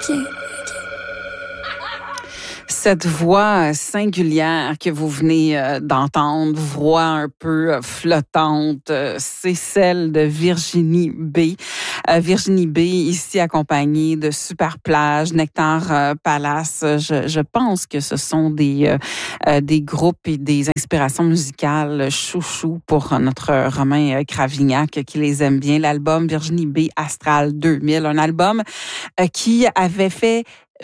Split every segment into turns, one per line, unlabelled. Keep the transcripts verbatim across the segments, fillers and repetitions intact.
OK.
Cette voix singulière que vous venez euh, d'entendre, voix un peu euh, flottante, euh, c'est celle de Virginie B. Euh, Virginie B, ici accompagnée de Super Plage, Nectar euh, Palace. Je, je pense que ce sont des, euh, euh, des groupes et des inspirations musicales chouchou pour notre Romain Cravignac qui les aime bien. L'album Virginie B Astral deux mille, un album euh, qui avait fait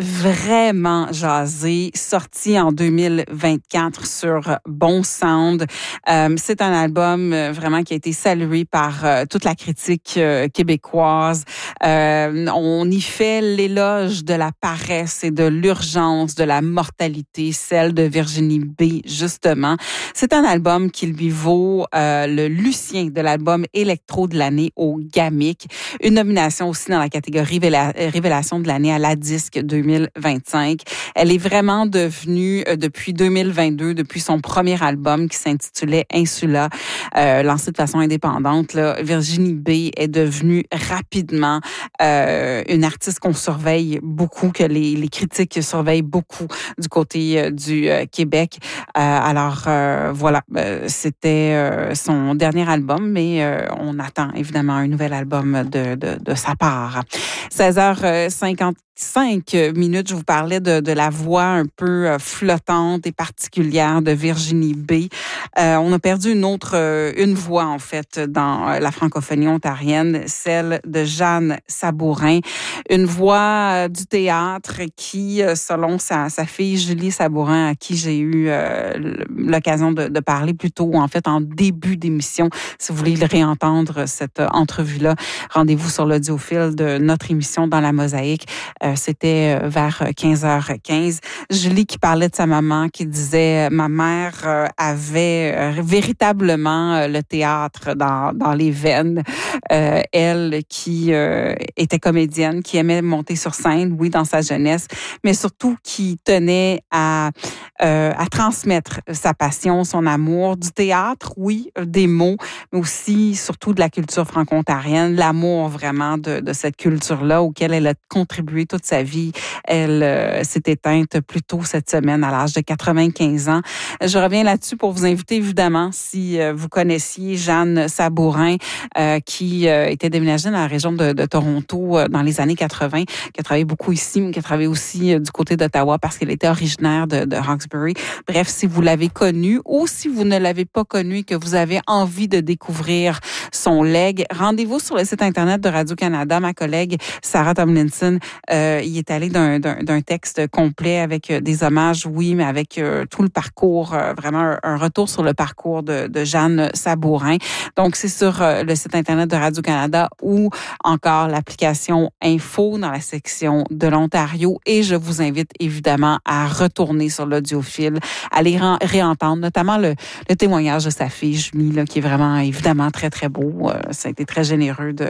vraiment jasé, sorti en deux mille vingt-quatre sur Bon Sound. Euh, c'est un album euh, vraiment qui a été salué par euh, toute la critique euh, québécoise. Euh, on y fait l'éloge de la paresse et de l'urgence, de la mortalité, celle de Virginie B, justement. C'est un album qui lui vaut euh, le Lucien de l'album électro de l'année au GAMIC. Une nomination aussi dans la catégorie Révélation de l'année à la disque deux mille vingt-cinq. Elle est vraiment devenue, euh, depuis deux mille vingt-deux, depuis son premier album qui s'intitulait Insula, euh, lancé de façon indépendante, là, Virginie B est devenue rapidement euh, une artiste qu'on surveille beaucoup, que les, les critiques surveillent beaucoup du côté euh, du euh, Québec. Euh, alors, euh, voilà, euh, c'était euh, son dernier album, mais euh, on attend évidemment un nouvel album de, de, de sa part. seize heures cinquante-cinq minutes, je vous parlais de, de la voix un peu euh, flottante et particulière de Virginie B. Euh, on a perdu une autre, euh, une voix en fait dans euh, la francophonie ontarienne, celle de Jeanne Sabourin, une voix euh, du théâtre qui, euh, selon sa, sa fille Julie Sabourin, à qui j'ai eu euh, l'occasion de, de parler plus tôt, en fait en début d'émission, si vous voulez réentendre cette euh, entrevue-là, rendez-vous sur l'audiofil de notre émission Dans la Mosaïque. Euh, c'était vers quinze heures quinze. Julie qui parlait de sa maman, qui disait « Ma mère euh, avait euh, véritablement euh, le théâtre dans, dans les veines. Euh, elle qui euh, était comédienne, qui aimait monter sur scène, oui, dans sa jeunesse, mais surtout qui tenait à, euh, à transmettre sa passion, son amour du théâtre, oui, des mots, mais aussi, surtout de la culture franco-ontarienne, l'amour vraiment de, de cette culture-là auquel elle a contribué toute sa vie. Elle euh, s'est éteinte plus tôt cette semaine à l'âge de quatre-vingt-quinze ans. Je reviens là-dessus pour vous inviter, évidemment, si euh, vous connaissiez Jeanne Sabourin, euh, qui euh, était déménagée dans la région de, de Toronto euh, dans les années quatre-vingt, qui a travaillé beaucoup ici, mais qui a travaillé aussi euh, du côté d'Ottawa parce qu'elle était originaire de, de Hawkesbury. Bref, si vous l'avez connue ou si vous ne l'avez pas connue et que vous avez envie de découvrir son legs, rendez-vous sur le site Internet de Radio-Canada. Ma collègue Sarah Tomlinson euh, y est allée d'un, d'un, d'un texte complet avec des hommages, oui, mais avec euh, tout le parcours, euh, vraiment un, un retour sur le parcours de, de Jeanne Sabourin. Donc, c'est sur euh, le site Internet de Radio-Canada ou encore l'application Info dans la section de l'Ontario. Et je vous invite évidemment à retourner sur l'audiofil, à les réentendre, notamment le, le témoignage de sa fille, Julie, là, qui est vraiment, évidemment, très, très beau. Euh, ça a été très généreux de,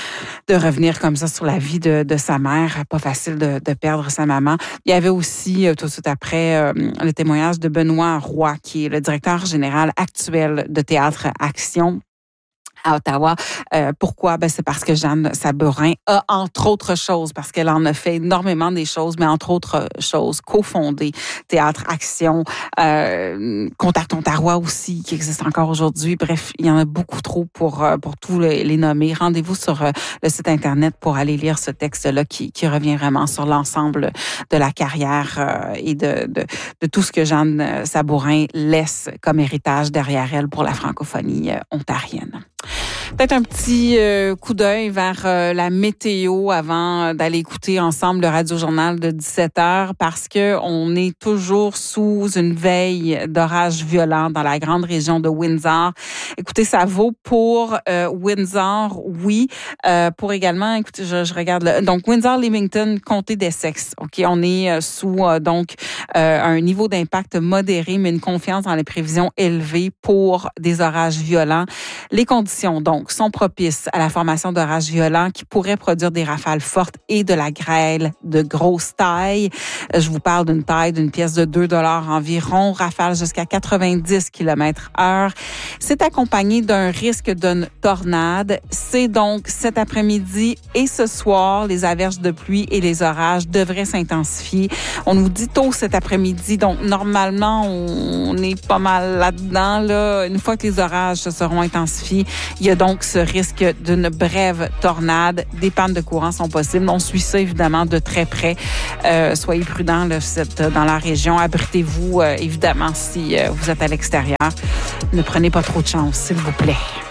de revenir comme ça sur la vie de, de sa mère. Pas facile de, de perdre sa maman. Il y avait aussi, euh, tout de suite après, euh, le témoignage de Benoît Roy, qui est le directeur général actuel de Théâtre Action à Ottawa. Euh, pourquoi? Ben, c'est parce que Jeanne Sabourin a, entre autres choses, parce qu'elle en a fait énormément des choses, mais entre autres choses, cofondé Théâtre Action, euh, Contact Ontario aussi, qui existe encore aujourd'hui. Bref, il y en a beaucoup trop pour, pour tous les, les nommer. Rendez-vous sur le site Internet pour aller lire ce texte-là qui, qui revient vraiment sur l'ensemble de la carrière euh, et de, de, de tout ce que Jeanne Sabourin laisse comme héritage derrière elle pour la francophonie euh, ontarienne. Peut-être un petit euh, coup d'œil vers euh, la météo avant euh, d'aller écouter ensemble le Radio-Journal de dix-sept heures parce que on est toujours sous une veille d'orage violent dans la grande région de Windsor. Écoutez, ça vaut pour euh, Windsor, oui, euh, pour également, écoutez, je, je regarde, le, donc Windsor-Leamington, comté d'Essex. Ok, on est euh, sous euh, donc euh, un niveau d'impact modéré, mais une confiance dans les prévisions élevées pour des orages violents. Les conditions donc donc, sont propices à la formation d'orages violents qui pourraient produire des rafales fortes et de la grêle de grosse taille. Je vous parle d'une taille d'une pièce de deux dollars environ, rafales jusqu'à quatre-vingt-dix kilomètres heure. C'est accompagné d'un risque d'une tornade. C'est donc cet après-midi et ce soir, les averses de pluie et les orages devraient s'intensifier. On nous dit tôt cet après-midi, donc normalement, on est pas mal là-dedans. Là. Une fois que les orages se seront intensifiés, il y a donc ce risque d'une brève tornade. Des pannes de courant sont possibles. On suit ça évidemment de très près. Euh, soyez prudents là, dans la région. Abritez-vous euh, évidemment si euh, vous êtes à l'extérieur. Ne prenez pas trop de chance, s'il vous plaît.